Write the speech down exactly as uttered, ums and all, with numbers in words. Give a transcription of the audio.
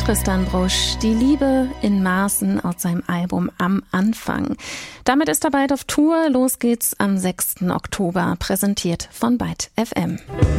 Tristan Brusch, Die Liebe in Maßen aus seinem Album Am Anfang. Damit ist er bald auf Tour. Los geht's am sechsten Oktober, präsentiert von Byte F M.